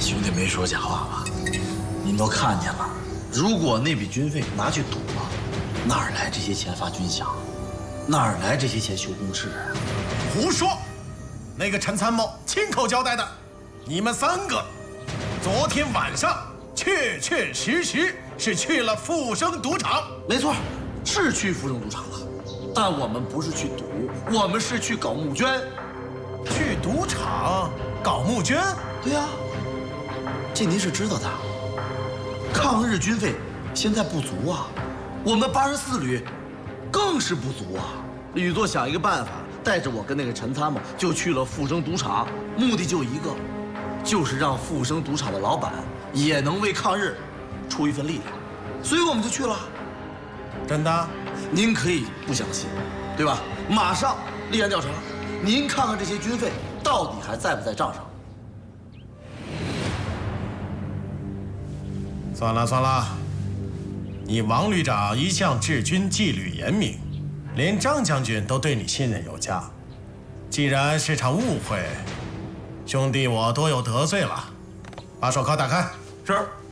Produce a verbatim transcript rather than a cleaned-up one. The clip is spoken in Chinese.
兄弟没说假话吧？您都看见了，如果那笔军费拿去赌了，哪儿来这些钱发军饷？哪儿来这些钱修工事啊？ 胡说！那个陈参谋亲口交代的，你们三个昨天晚上确确实实是去了富生赌场。 没错，是去富生赌场了，但我们不是去赌，我们是去搞募捐。 去赌场搞募捐？ 对呀、啊，这您是知道的。抗日军费现在不足啊，我们八十四旅更是不足啊。吕作想一个办法，带着我跟那个陈参谋就去了富生赌场，目的就一个，就是让富生赌场的老板也能为抗日出一份力量，所以我们就去了。 真的？ 您可以不相信，对吧？马上立案调查，您看看这些军费到底还在不在账上？ 算了算了，你王旅长一向治军纪律严明，连张将军都对你信任有加。既然是场误会，兄弟我多有得罪了，把手铐打开。 是。